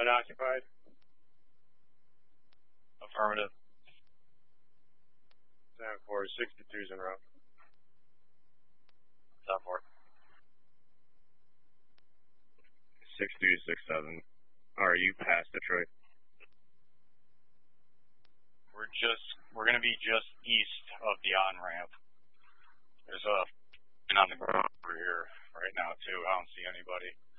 Unoccupied. Affirmative. 7-4, 62's en route. 7-4. 6267. Are you past Detroit? We're gonna be just east of the on-ramp. There's a on the ground over here right now too. I don't see anybody.